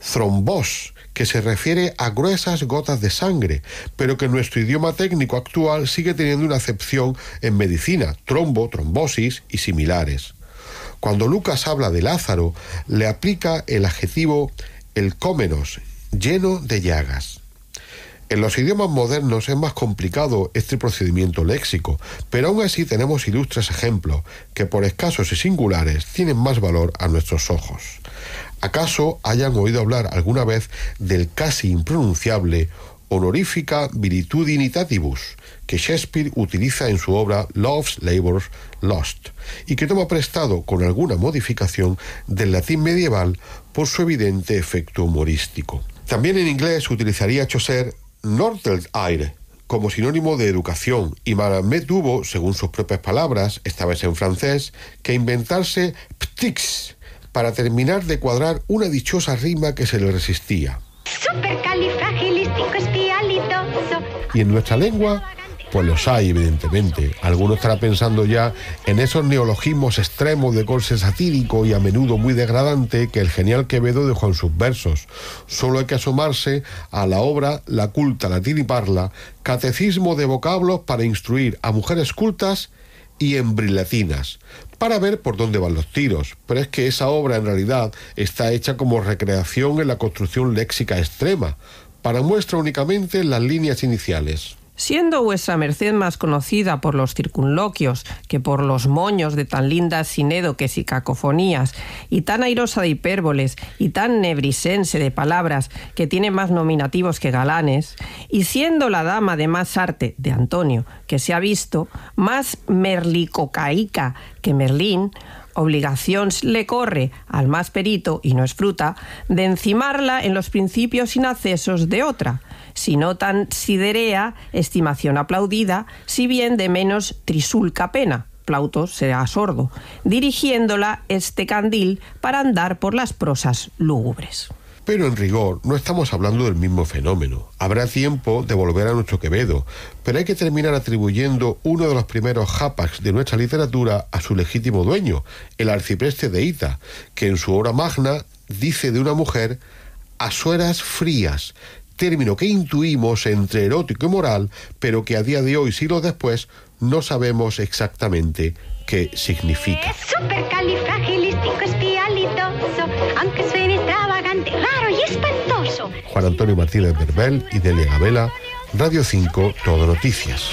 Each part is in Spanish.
thrombos, que se refiere a gruesas gotas de sangre, pero que en nuestro idioma técnico actual sigue teniendo una acepción en medicina, trombo, trombosis y similares. Cuando Lucas habla de Lázaro, le aplica el adjetivo elcómenos, lleno de llagas. En los idiomas modernos es más complicado este procedimiento léxico, pero aún así tenemos ilustres ejemplos que por escasos y singulares tienen más valor a nuestros ojos. ¿Acaso hayan oído hablar alguna vez del casi impronunciable honorifica viritudinitativus, que Shakespeare utiliza en su obra Love's Labour's Lost, y que toma prestado con alguna modificación del latín medieval por su evidente efecto humorístico? También en inglés utilizaría Chaucer Nortel-aire como sinónimo de educación, y Mahomet tuvo, según sus propias palabras, esta vez en francés, que inventarse ptix para terminar de cuadrar una dichosa rima que se le resistía. Y en nuestra lengua, pues los hay, evidentemente. Alguno estará pensando ya en esos neologismos extremos de corte satírico y a menudo muy degradante que el genial Quevedo dejó en sus versos. Solo hay que asomarse a la obra La culta latín y parla, catecismo de vocablos para instruir a mujeres cultas y embrilatinas, para ver por dónde van los tiros. Pero es que esa obra en realidad está hecha como recreación en la construcción léxica extrema, para muestra únicamente las líneas iniciales. Siendo vuestra merced más conocida por los circunloquios que por los moños de tan lindas sinédoques y cacofonías, y tan airosa de hipérboles y tan nebrisense de palabras que tiene más nominativos que galanes, y siendo la dama de más arte de Antonio que se ha visto, más merlicocaica que Merlín, obligación le corre al más perito, y no es fruta, de encimarla en los principios inaccesos de otra, si no tan siderea, estimación aplaudida, si bien de menos trisulca pena, Plauto será sordo, dirigiéndola este candil para andar por las prosas lúgubres. Pero en rigor no estamos hablando del mismo fenómeno. Habrá tiempo de volver a nuestro Quevedo, pero hay que terminar atribuyendo uno de los primeros jápacs de nuestra literatura a su legítimo dueño, el arcipreste de Hita, que en su obra magna dice de una mujer a sueras frías, término que intuimos entre erótico y moral, pero que a día de hoy, siglos después, no sabemos exactamente qué significa. Es supercalifragilisticoespialidoso, aunque suene extravagante, raro y espantoso. Juan Antonio Martínez Berbel y Delia Gabela, Radio 5, Todo Noticias.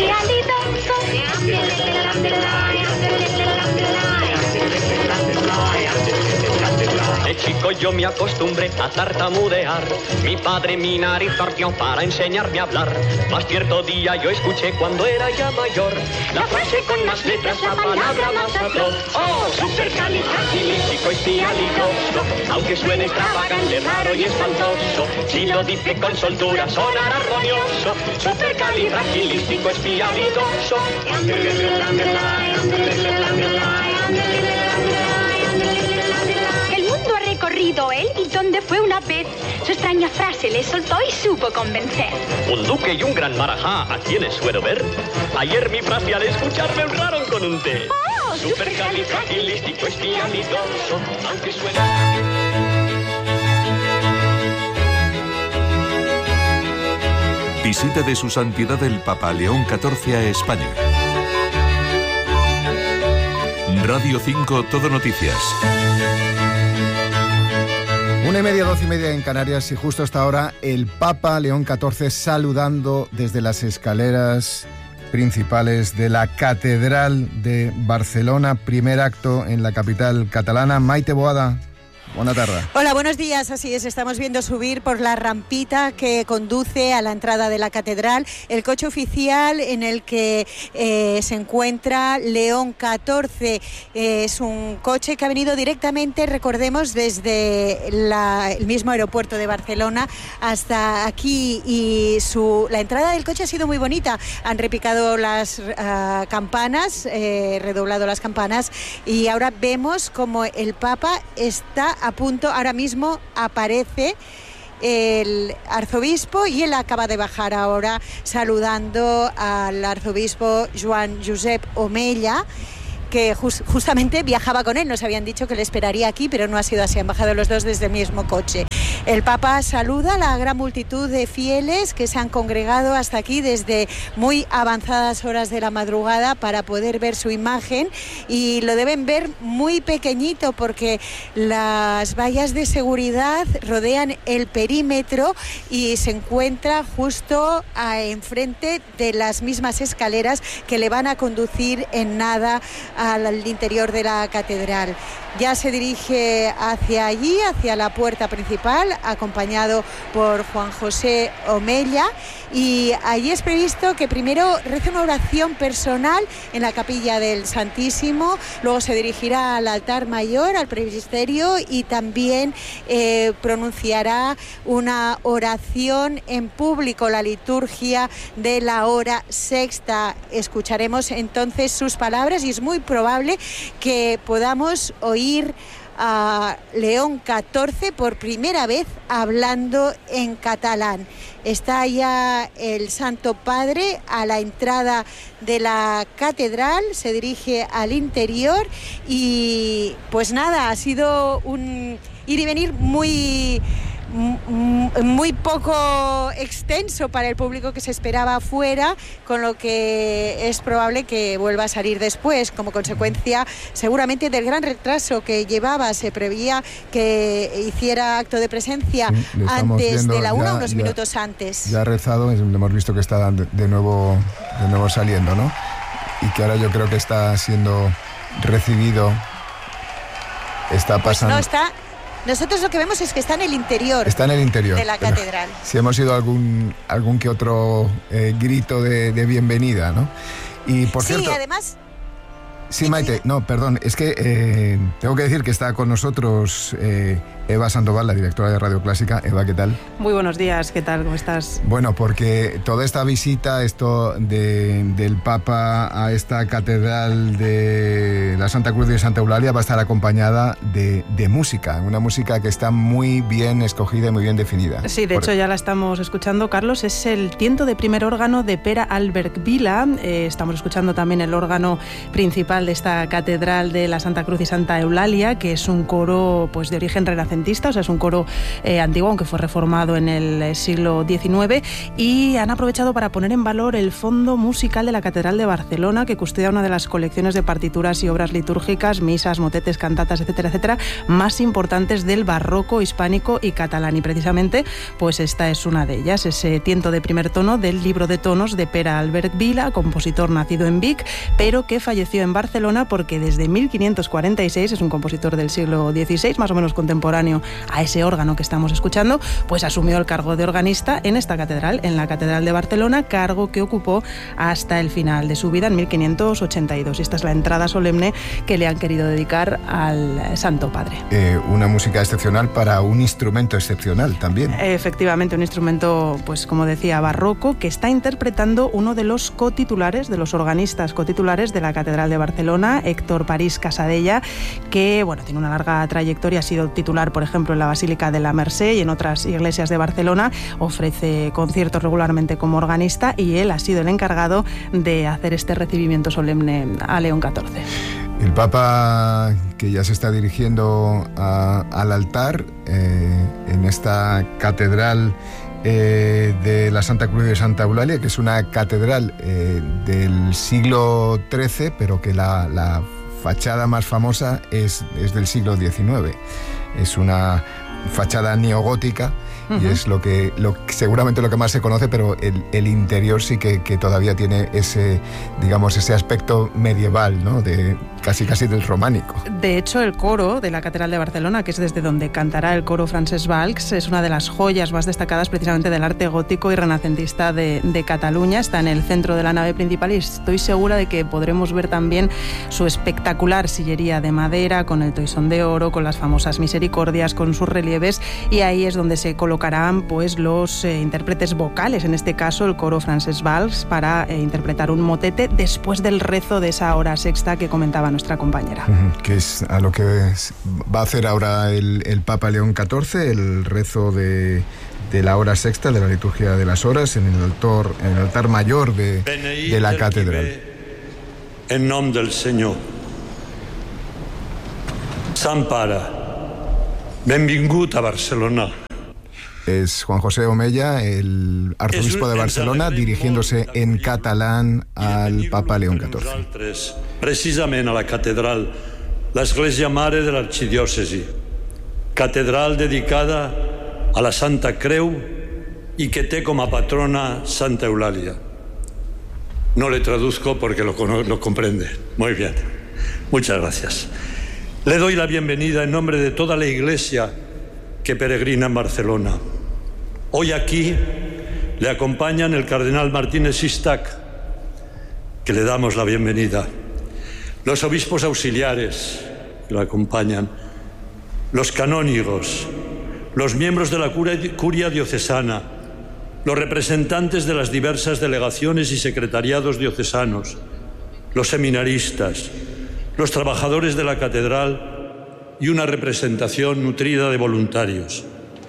De chico yo me acostumbré a tartamudear, mi padre mi nariz torció para enseñarme a hablar, mas cierto día yo escuché cuando era ya mayor, la frase con más letras, la palabra más atroz. Oh, supercalifragilisticoespialidoso, aunque suene extravagante, raro y espantoso, si lo dice con soltura sonará armonioso. Supercalifragilisticoespialidoso. Recorrido él y donde fue una vez, su extraña frase le soltó y supo convencer. Un duque y un gran marajá, ¿a quienes suelo ver? Ayer mi frase al escucharme honraron con un té. Oh, supercalifragilisticoespialidoso, aunque suene... Visita de su santidad el Papa León XIV a España. Radio 5, Todo Noticias. 1:30, 12:30 en Canarias, y justo hasta ahora el Papa León XIV saludando desde las escaleras principales de la Catedral de Barcelona. Primer acto en la capital catalana. Maite Boada, buena tarde. Hola, buenos días. Así es, estamos viendo subir por la rampita que conduce a la entrada de la catedral el coche oficial en el que se encuentra León XIV. Es un coche que ha venido directamente, recordemos, desde el mismo aeropuerto de Barcelona hasta aquí, y la entrada del coche ha sido muy bonita. Han repicado las campanas, redoblado las campanas, y ahora vemos como el Papa está a punto, ahora mismo aparece el arzobispo y él acaba de bajar ahora saludando al arzobispo Joan Josep Omella, que justamente viajaba con él. Nos habían dicho que le esperaría aquí, pero no ha sido así, han bajado los dos desde el mismo coche. El Papa saluda a la gran multitud de fieles que se han congregado hasta aquí desde muy avanzadas horas de la madrugada para poder ver su imagen, y lo deben ver muy pequeñito porque las vallas de seguridad rodean el perímetro y se encuentra justo enfrente de las mismas escaleras que le van a conducir en nada al interior de la catedral. Ya se dirige hacia allí, hacia la puerta principal, acompañado por Juan José Omella, y allí es previsto que primero rece una oración personal en la capilla del Santísimo, luego se dirigirá al altar mayor, al presbiterio, y también pronunciará una oración en público, la liturgia de la hora sexta. Escucharemos entonces sus palabras y es muy probable que podamos oír a León XIV por primera vez hablando en catalán. Está ya el Santo Padre a la entrada de la catedral, se dirige al interior y pues nada, ha sido un ir y venir muy poco extenso para el público que se esperaba afuera, con lo que es probable que vuelva a salir después, como consecuencia seguramente del gran retraso que llevaba. Se preveía que hiciera acto de presencia antes de la una, unos minutos antes. Ya ha rezado, hemos visto que está de nuevo saliendo, ¿no? Y que ahora yo creo que está siendo recibido, está pasando... Pues no está... Nosotros lo que vemos es que está en el interior. Está en el interior de la catedral. Si hemos oído algún que otro grito de bienvenida, ¿no? Y por cierto... Sí, además... Sí, Maite, no, perdón, es que tengo que decir que está con nosotros Eva Sandoval, la directora de Radio Clásica. Eva, ¿qué tal? Muy buenos días, ¿qué tal? ¿Cómo estás? Bueno, porque toda esta visita, esto del Papa a esta catedral de la Santa Cruz de Santa Eulalia va a estar acompañada de música, una música que está muy bien escogida y muy bien definida. Sí, de hecho ya la estamos escuchando, Carlos, es el tiento de primer órgano de Pere Albert Vila. Estamos escuchando también el órgano principal de esta catedral de la Santa Cruz y Santa Eulalia, que es un coro pues de origen renacentista, o sea, es un coro antiguo, aunque fue reformado en el siglo XIX, y han aprovechado para poner en valor el fondo musical de la Catedral de Barcelona, que custodia una de las colecciones de partituras y obras litúrgicas, misas, motetes, cantatas, etcétera, etcétera, más importantes del barroco hispánico y catalán, y precisamente pues esta es una de ellas, ese tiento de primer tono del libro de tonos de Pere Albert Vila, compositor nacido en Vic, pero que falleció en Barcelona porque desde 1546, es un compositor del siglo XVI, más o menos contemporáneo a ese órgano que estamos escuchando, pues asumió el cargo de organista en esta catedral, en la Catedral de Barcelona, cargo que ocupó hasta el final de su vida en 1582. Y esta es la entrada solemne que le han querido dedicar al Santo Padre. Una música excepcional para un instrumento excepcional también. Efectivamente, un instrumento, pues como decía, barroco, que está interpretando uno de los cotitulares, de los organistas cotitulares de la Catedral de Barcelona, Héctor París Casadella, que bueno, tiene una larga trayectoria, ha sido titular, por ejemplo, en la Basílica de la Merced y en otras iglesias de Barcelona, ofrece conciertos regularmente como organista y él ha sido el encargado de hacer este recibimiento solemne a León XIV. El Papa, que ya se está dirigiendo al altar en esta catedral de la Santa Cruz de Santa Eulalia, que es una catedral del siglo XIII, pero que la fachada más famosa es del siglo XIX. Es una fachada neogótica. Y es seguramente lo que más se conoce, pero el interior sí que todavía tiene ese aspecto medieval, ¿no? De casi del románico. De hecho, el coro de la Catedral de Barcelona, que es desde donde cantará el coro Francesc Valls, es una de las joyas más destacadas precisamente del arte gótico y renacentista de Cataluña. Está en el centro de la nave principal y estoy segura de que podremos ver también su espectacular sillería de madera, con el toisón de oro, con las famosas misericordias, con sus relieves, y ahí es donde se colocarán pues los intérpretes vocales, en este caso el coro Francesc Valls, para interpretar un motete después del rezo de esa hora sexta que comentaba nuestra compañera. Que es a lo que va a hacer ahora el Papa León XIV, el rezo de la hora sexta, de la liturgia de las horas, en el altar mayor de la catedral. En nom del Senyor. Sant Pare, benvingut a Barcelona. Es Juan José Omella, el arzobispo de Barcelona, dirigiéndose en catalán al Papa León XIV. Precisament a la catedral, l'Església Mare de l'Arxidiòcesi, catedral dedicada a la Santa Creu y que té com a patrona Santa Eulàlia. No le traduzco porque lo comprende. Muy bien. Muchas gracias. Le doy la bienvenida en nombre de toda la Iglesia que peregrina en Barcelona. Hoy aquí le acompañan el cardenal Martínez Sistac, que le damos la bienvenida, los obispos auxiliares que lo acompañan, los canónigos, los miembros de la curia diocesana, los representantes de las diversas delegaciones y secretariados diocesanos, los seminaristas, los trabajadores de la catedral y una representación nutrida de voluntarios.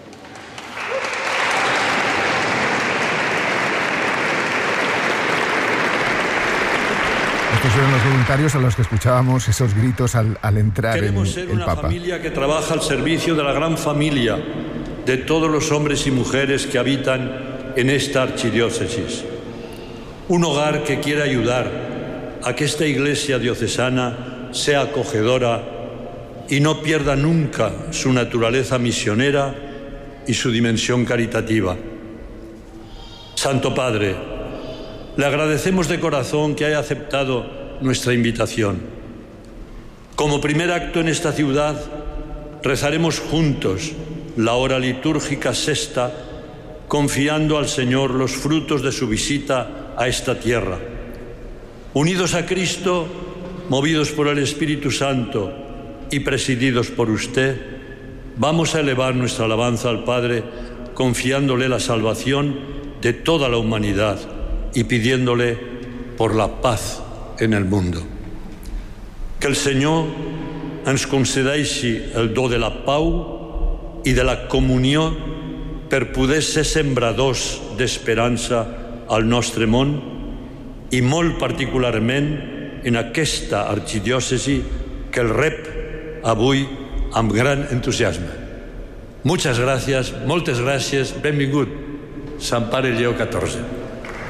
Estos eran los voluntarios a los que escuchábamos esos gritos al entrar el Papa. Queremos ser una familia que trabaja al servicio de la gran familia de todos los hombres y mujeres que habitan en esta archidiócesis. Un hogar que quiere ayudar a que esta iglesia diocesana sea acogedora y no pierda nunca su naturaleza misionera y su dimensión caritativa. Santo Padre, le agradecemos de corazón que haya aceptado nuestra invitación. Como primer acto en esta ciudad, rezaremos juntos la hora litúrgica sexta, confiando al Señor los frutos de su visita a esta tierra. Unidos a Cristo, movidos por el Espíritu Santo y presididos por usted, vamos a elevar nuestra alabanza al Padre, confiándole la salvación de toda la humanidad y pidiéndole por la paz en el mundo. Que el Senyor ens concedeixi el do de la pau i de la comunió per poder ser sembradors d'esperança al nostre món i molt particularment en aquesta arxidiòcesi que el rep avui amb gran entusiasme. Moltes gràcies, benvingut, Sant Pare Lleó XIV.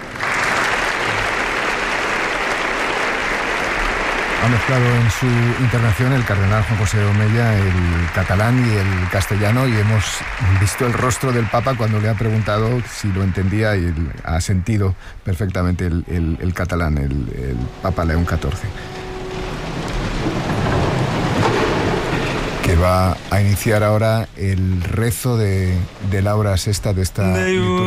Ha mezclado en su intervención el cardenal Juan José Omella el catalán y el castellano, y hemos visto el rostro del Papa cuando le ha preguntado si lo entendía, y ha sentido perfectamente el catalán, el Papa León XIV. Que va a iniciar ahora el rezo de la hora sexta de esta liturgia.